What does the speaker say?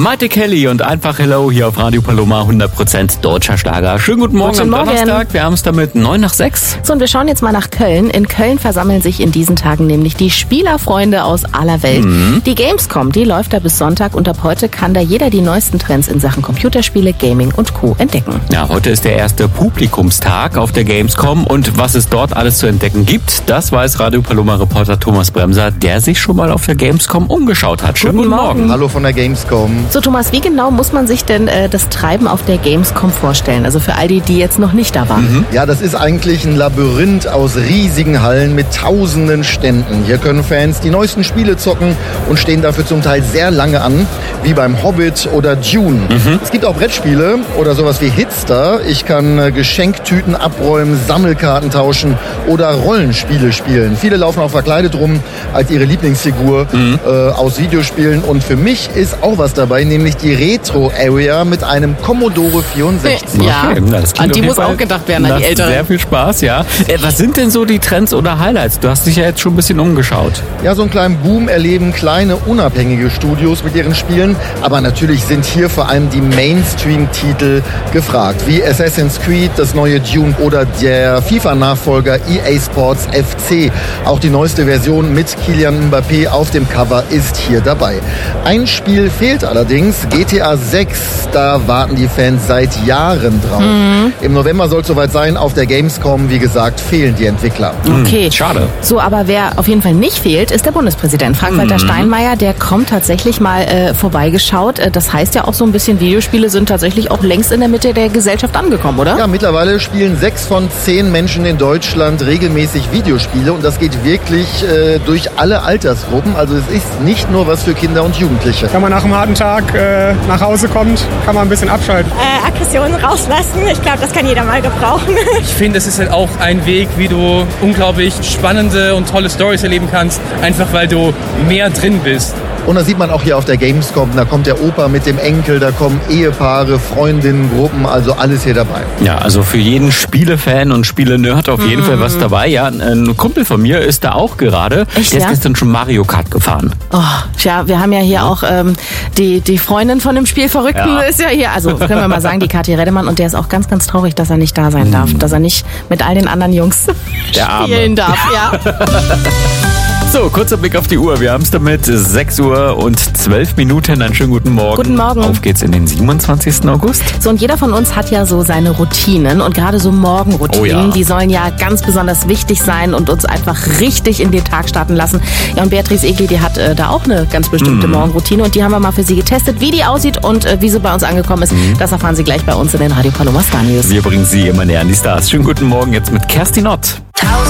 Maite Kelly und einfach Hello hier auf Radio Paloma, 100% deutscher Schlager. Schönen guten Morgen am Donnerstag. Wir haben es damit 7:09. So, und wir schauen jetzt mal nach Köln. In Köln versammeln sich in diesen Tagen nämlich die Spielerfreunde aus aller Welt. Die Gamescom, die läuft da bis Sonntag und ab heute kann da jeder die neuesten Trends in Sachen Computerspiele, Gaming und Co. entdecken. Ja, heute ist der erste Publikumstag auf der Gamescom und was es dort alles zu entdecken gibt, das weiß Radio Paloma-Reporter Thomas Bremser, der sich schon mal auf der Gamescom umgeschaut hat. Schönen guten Morgen. Hallo von der Gamescom. So, Thomas, wie genau muss man sich denn das Treiben auf der Gamescom vorstellen? Also für all die jetzt noch nicht da waren. Ja, das ist eigentlich ein Labyrinth aus riesigen Hallen mit tausenden Ständen. Hier können Fans die neuesten Spiele zocken und stehen dafür zum Teil sehr lange an, wie beim Hobbit oder Dune. Es gibt auch Brettspiele oder sowas wie Hitster. Ich kann Geschenktüten abräumen, Sammelkarten tauschen oder Rollenspiele spielen. Viele laufen auch verkleidet rum als ihre Lieblingsfigur aus Videospielen. Und für mich ist auch was dabei, nämlich die Retro-Area mit einem Commodore 64. Ja, Okay, das klingt an die auf jeden muss Fall auch gedacht werden, an nach die Älteren. Sehr viel Spaß, ja. Was sind denn so die Trends oder Highlights? Du hast dich ja jetzt schon ein bisschen umgeschaut. Ja, so einen kleinen Boom erleben kleine unabhängige Studios mit ihren Spielen. Aber natürlich sind hier vor allem die Mainstream-Titel gefragt, wie Assassin's Creed, das neue Dune oder der FIFA-Nachfolger EA Sports FC. Auch die neueste Version mit Kylian Mbappé auf dem Cover ist hier dabei. Ein Spiel fehlt allerdings, GTA 6. Da warten die Fans seit Jahren drauf. Im November soll es soweit sein. Auf der Gamescom, wie gesagt, fehlen die Entwickler. Okay. Schade. So, aber wer auf jeden Fall nicht fehlt, ist der Bundespräsident Frank-Walter Steinmeier. Der kommt tatsächlich mal vorbeigeschaut. Das heißt ja auch so ein bisschen, Videospiele sind tatsächlich auch längst in der Mitte der Gesellschaft angekommen, oder? Ja, mittlerweile spielen 6 von 10 Menschen in Deutschland regelmäßig Videospiele und das geht wirklich durch alle Altersgruppen. Also es ist nicht nur was für Kinder und Jugendliche. Wenn man nach einem harten Tag nach Hause kommt, kann man ein bisschen abschalten. Aggressionen rauslassen. Ich glaube, das kann jeder mal gebrauchen. Ich finde, es ist halt auch ein Weg, wie du unglaublich spannende und tolle Storys erleben kannst, einfach weil du mehr drin bist. Und das sieht man auch hier auf der Gamescom. Da kommt der Opa mit dem Enkel, da kommen Ehepaare, Freundinnen, Gruppen, also alles hier dabei. Ja, also für jeden Spielefan und Spiele-Nerd auf jeden Fall was dabei. Ja, ein Kumpel von mir ist da auch gerade. Echt, der ist ja? gestern schon Mario Kart gefahren. Oh, ja, wir haben ja hier auch die Freundin von dem Spielverrückten Ja. ist ja hier. Also können wir mal sagen, die Kathi Redemann. Und der ist auch ganz, ganz traurig, dass er nicht da sein darf. Dass er nicht mit all den anderen Jungs Der Arme. spielen darf. Ja. So, kurzer Blick auf die Uhr. Wir haben es damit 6:12. Einen schönen guten Morgen. Guten Morgen. Auf geht's in den 27. August. So, und jeder von uns hat ja so seine Routinen und gerade so Morgenroutinen, Oh ja. die sollen ja ganz besonders wichtig sein und uns einfach richtig in den Tag starten lassen. Ja, und Beatrice Egli, die hat da auch eine ganz bestimmte Morgenroutine und die haben wir mal für Sie getestet. Wie die aussieht und wie sie bei uns angekommen ist, das erfahren Sie gleich bei uns in den Radio Paloma Star News. Wir bringen Sie immer näher an die Stars. Schönen guten Morgen jetzt mit Kerstin Ott.